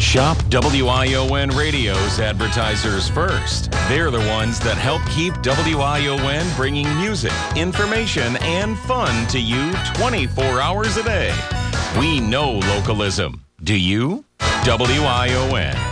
Shop WION Radio's advertisers first. They're the ones that help keep WION bringing music, information, and fun to you 24 hours a day. We know localism. Do you? WION.